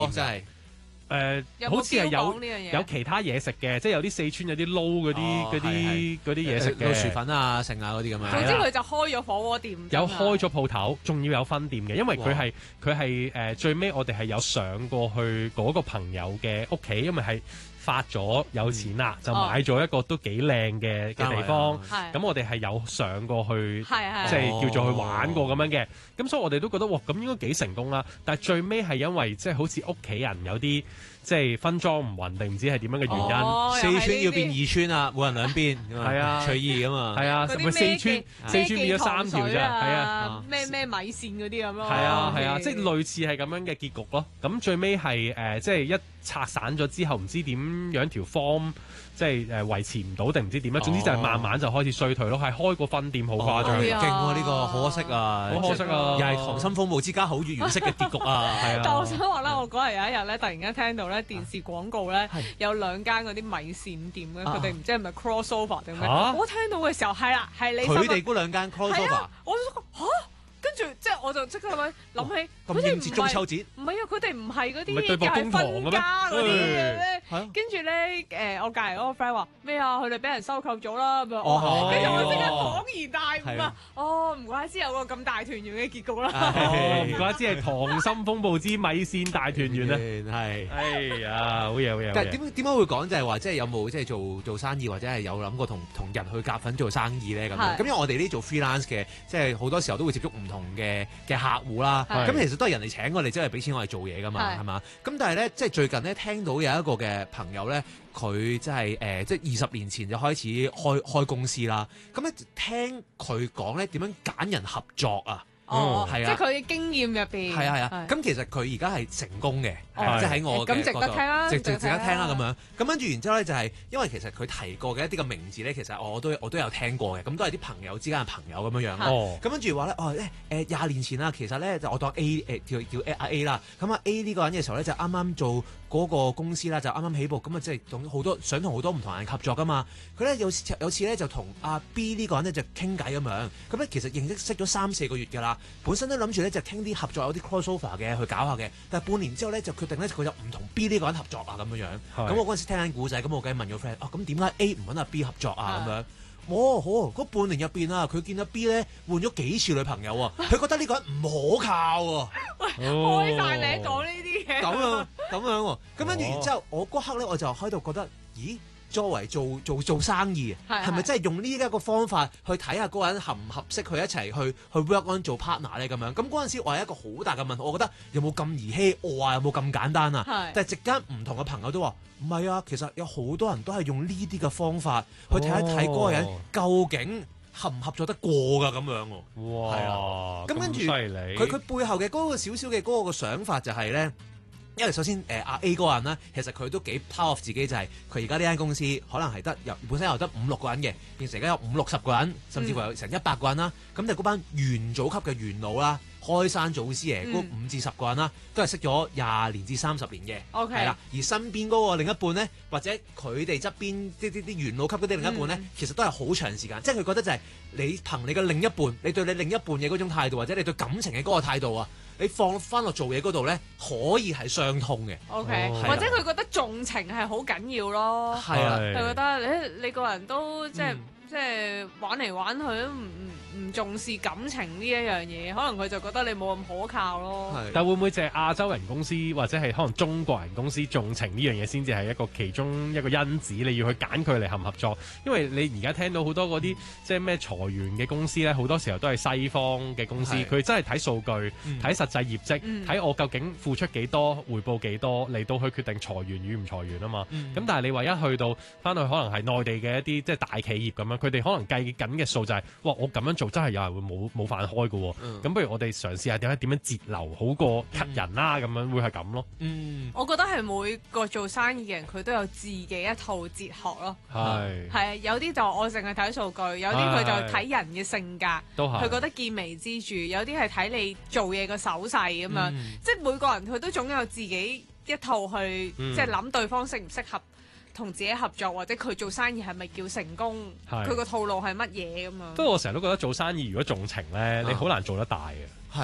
真係。 好似係有其他嘢食嘅，即係有啲四川有啲撈嗰啲嘢食嘅， 薯粉啊、剩啊嗰啲咁樣。 總之佢就開咗火鍋店， 有開咗鋪頭，仲要有分店嘅，因為佢係最尾我哋係有上過去嗰個朋友嘅屋企，因為係發咗有錢啦，就買咗一個都幾靚嘅地方。咁我哋係有上過去，即係叫做去玩過咁樣嘅。咁所以我哋都覺得哇，咁應該幾成功啦。但係最尾係因為即係好似屋企人有啲即係分裝唔勻定唔知係點樣嘅原因， 四川要變二川啊，每人兩邊， 係啊， 隨意㗎嘛。 係啊，四川變咗3條啫，係啊， 咩米線嗰啲咁咯。 係啊，即係類似係咁樣嘅結局咯。咁最尾係即係一拆散咗之後，唔知點樣條 form 即係維持唔到定唔知點咧。總之就係慢慢就開始衰退咯。係開個分店好誇張， 勁喎呢個，可惜啊， 好可惜啊， 又係溏心風暴之家好月圓式嘅結局啊。係啊。 但我想話咧，我嗰日有一日咧，突然間聽到咧電視廣告咧有2間嗰啲米線店咧，佢哋唔知係咪 crossover 定咩？我聽到嘅時候係啦，係你佢哋嗰2間 crossover， 我都嚇。跟住即係我就即刻諗起， 咁應節中秋節， 唔係啊！佢哋唔係嗰啲又係分家嗰啲嘅咩？跟住咧我隔離嗰個 friend 話咩啊？佢哋俾人收購咗啦咁樣。跟住我即刻恍然大悟啊！哦，唔怪之有個咁大團圓嘅結局啦。 唔怪之係《溏心風暴之米線大團圓》啊！ 係， 哎呀，好嘢好嘢！ 但係點解會講就係話，即係有冇即係做生意或者係有諗過同人去夾份做生意咧咁樣？咁因為我哋呢做 freelance 嘅，即係好多時候都會接觸唔同嘅客戶啦，咁其實都係人哋請我哋，即係俾錢我哋做嘢噶嘛，係嘛？咁但係咧，即係最近咧聽到有一個嘅朋友咧，佢即係即係20年前就開始開公司啦。咁咧聽佢講咧點樣揀人合作啊？係啊， 即係佢嘅經驗入邊。 係啊。咁其實佢而家係成功嘅，即係喺我嘅咁值得聽啦， 值得聽啦咁樣。咁跟住然之後咧，就係因為其實佢提過嘅一啲嘅名字咧，其實我都有聽過嘅。咁都係啲朋友之間嘅朋友咁樣樣。咁跟住話咧，20年前啦，其實咧就我當 A 叫阿 A 啦。咁啊 A 呢個人嘅時候咧，就啱啱做嗰個公司啦，就啱啱起步。咁啊即係想同好多唔同人合作噶嘛。佢咧有次咧就同阿 B 呢個人咧就傾偈咁樣。咁咧其實認識咗3-4個月㗎啦。本身都諗住咧就傾啲合作有啲 crossover 嘅去搞下嘅，但係半年之後咧就決定咧佢就唔同 B 呢個人合作啊咁樣樣。咁我嗰陣時聽緊故仔，咁我梗係問咗 friend 咁點解 A 唔揾阿 B 合作啊咁樣？嗰半年入邊啊，佢見到 B 咧換咗幾次女朋友啊，佢覺得呢個人唔可靠喎。 開晒名講呢啲嘢。 咁樣喎，咁跟住然之後，我嗰刻咧我就喺度覺得，咦？作為做生意，係咪真係用呢一個方法去睇下嗰個人合唔合適，去一齊去 work on 做 partner 咧咁樣？咁嗰陣時我係一個好大嘅問號，我覺得有冇咁兒戲我啊？有冇咁簡單啊？但係席間唔同嘅朋友都話唔係啊，其實有好多人都係用呢啲嘅方法去睇一睇嗰個人究竟合唔合作得過㗎咁樣喎。 哇！ 係啊，咁跟住佢背後嘅嗰個少少嘅嗰個想法就係咧。因為首先阿 A 嗰個人咧，其實佢都幾 power of 自己，就係佢而家呢間公司可能係本身由得5-6個人嘅，變成而家有50-60個人，甚至乎有成100個人啦。咁就嗰班元祖級嘅元老啦，開山祖師爺嗰5至10個人啦，都係識咗20年至30年嘅。 OK， 係啦，而身邊嗰個另一半咧，或者佢哋側邊啲元老級嗰啲另一半咧，其實都係好長時間，即係佢覺得就係你憑你嘅另一半，你對你另一半嘅嗰種態度，或者你對感情嘅嗰個態度啊。你放翻落做嘢嗰度咧，可以係相通嘅。 OK，或者佢覺得重情係好緊要咯。 係啊， 佢覺得你個人都即係玩嚟玩去都唔重視感情呢一樣嘢，可能佢就覺得你冇咁可靠咯。 但會唔會就係亞洲人公司或者係可能中國人公司重情呢樣嘢先至係一個其中一個因子，你要去揀佢嚟合唔合作？因為你而家聽到好多嗰啲即係咩裁員嘅公司咧，好多時候都係西方嘅公司，佢真係睇數據、睇實際業績、睇我究竟付出幾多、回報幾多嚟到去決定裁員與唔裁員啊嘛。咁但係你話一去到翻去可能係內地嘅一啲即係大企業咁樣，佢哋可能計緊嘅數就係哇，我咁樣做真係有人會冇飯開㗎喎。咁不如我哋嘗試下點樣節流好過 cut 人啦，咁樣會係咁咯。 我覺得係每個做生意嘅人佢都有自己一套哲學咯。係有啲就我淨係睇數據，有啲佢就睇人嘅性格，佢覺得見微知著，有啲係睇你做嘢個手勢咁樣。即係每個人佢都總有自己一套去即係諗對方適唔適合同自己合作，或者佢做生意係咪叫成功？佢個套路係乜嘢咁樣？ 不過我成日都覺得做生意如果重情咧，你好難做得大嘅。 係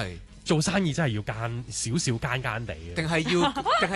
做生意真係要奸少少奸奸地嘅， 定係